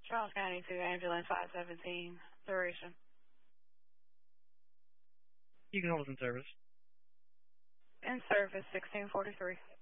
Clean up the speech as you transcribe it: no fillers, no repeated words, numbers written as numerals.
Charles County 2 Ambulance 517, duration. You can hold us in service. In service 1643.